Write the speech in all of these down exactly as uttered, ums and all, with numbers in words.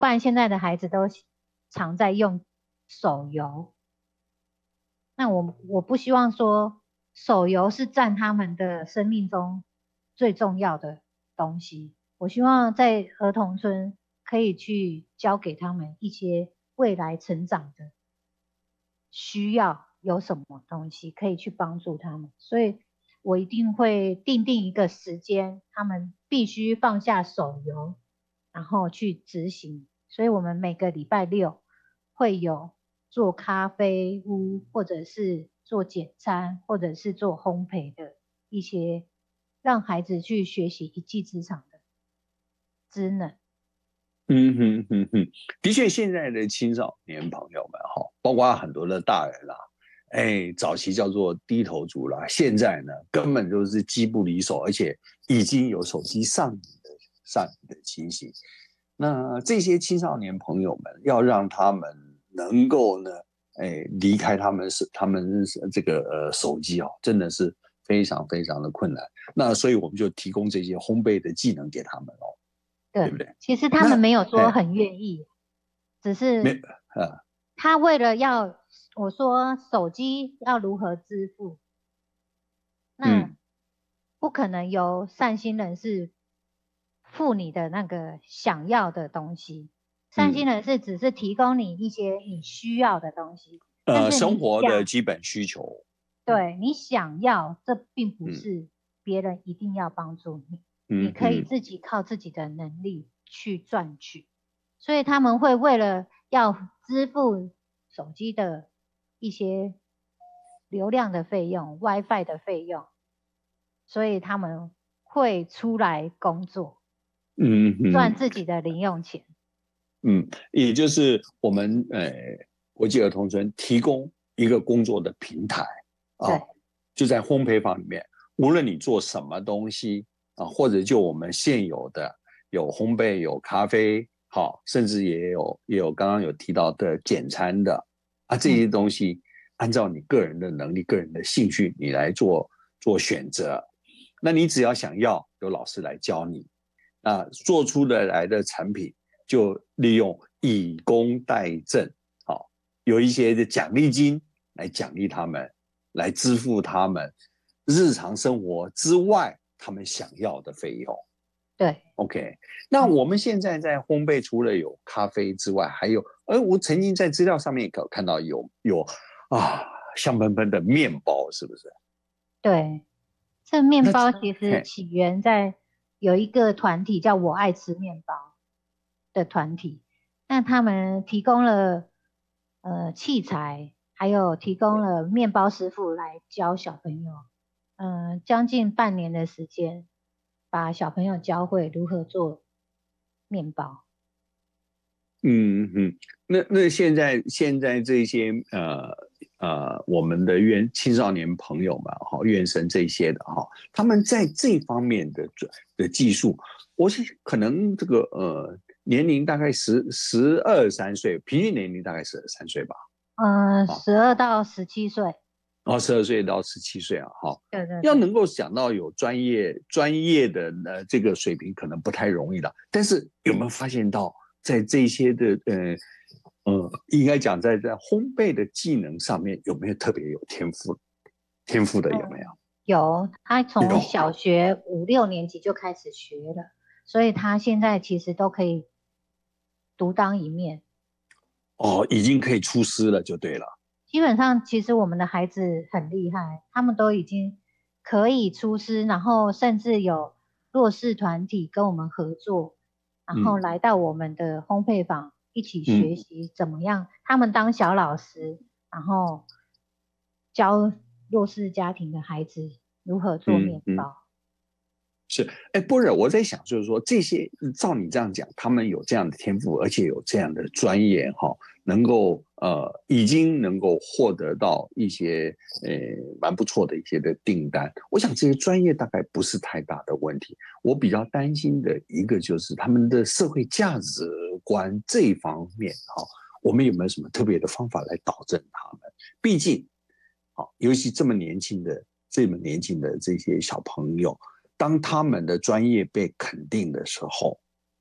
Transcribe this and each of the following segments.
不然现在的孩子都常在用手游。那我我不希望说手游是占他们的生命中最重要的东西。我希望在儿童村可以去教给他们一些未来成长的需要，有什么东西可以去帮助他们。所以我一定会定定一个时间，他们必须放下手游，然后去执行。所以我们每个礼拜六会有做咖啡屋，或者是做简餐，或者是做烘焙的一些，让孩子去学习一技之长的职能。 嗯哼哼哼，的确，现在的青少年朋友们哈，包括很多的大人啦、啊，哎，早期叫做低头族啦，现在呢根本就是机不离手，而且已经有手机上瘾的上瘾的情形。那这些青少年朋友们要让他们能够呢，哎，离开他们是他们这个呃手机哦，真的是非常非常的困难。那所以我们就提供这些烘焙的技能给他们哦，对不对， 对？ 其实他们那没有说哎， 很愿意，只没是啊， 他为了要我说手机要如何支付，那嗯不可能由善心人士付你的那个想要的东西。善心嗯， 人士只是提供你一些你需要的东西，但呃， 是你生活的想， 基本需求，嗯对，你想要，这并不嗯是别人一定要帮助你，你可以嗯嗯自己靠自己的能力去赚取。所以他们会为了要支付手机的一些流量的费用、WiFi 的费用，所以他们会出来工作， 嗯嗯赚自己的零用钱。 嗯，也就是我们呃国际儿童村提供一个工作的平台啊， 对， 就在烘焙坊里面，无论你做什么东西啊，或者就我们现有的有烘焙、有咖啡，好，甚至也有也有刚刚有提到的简餐的啊，这嗯， 些东西按照你个人的能力、个人的兴趣，你来做做选择。那你只要想要，有老师来教你，那做出的来的产品就利用以工代赈，好，有一些的奖励金来奖励他们，来支付他们日常生活之外他们想要的费用。 对， OK，那嗯， 我们现在在烘焙，除了有咖啡之外，还有，而我曾经在资料上面有看到有有啊香喷喷的面包，是不是？ 对。这面那包其实嘿， 起源在有一个团体叫我爱吃面包的团体，那他们提供了呃器材，还有提供了面包师傅来教小朋友，嗯、呃，将近半年的时间，把小朋友教会如何做面包。 嗯嗯，那那现在现在这些呃呃我们的院青少年朋友们哈，院生这些的哈，他们在这方面的的技术，我是可能这个呃年龄大概十十二三岁，平均年龄大概十二三岁吧， 嗯、呃， 啊， 十二到十七岁。 然后十二岁到十七岁啊，哈， 对对对， 要能够想到有专业专业的呃这个水平，可能不太容易了。但是有没有发现到，在这些的呃呃，应该讲在在烘焙的技能上面，有没有特别有天赋天赋的有没有？ 嗯，有，他从有小学五六年级就开始学了，所以他现在其实都可以独当一面。 哦，已经可以出师了，就对了。 基本上，其实我们的孩子很厉害，他们都已经可以出师，然后甚至有弱势团体跟我们合作，然后嗯来到我们的烘焙坊一起学嗯习怎么样，他们当小老师，然后教弱势家庭的孩子如何做嗯嗯。 面包。 是，哎，不是，我在想，就是说这些，照你这样讲，他们有这样的天赋，而且有这样的专业，哈，能够呃，已经能够获得到一些呃蛮不错的一些的订单。我想这些专业大概不是太大的问题。我比较担心的一个就是他们的社会价值观这一方面，哈，我们有没有什么特别的方法来导正他们？毕竟，好，尤其这么年轻的、这么年轻的这些小朋友。当他们的专业被肯定的时候，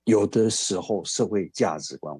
有的时候社会价值观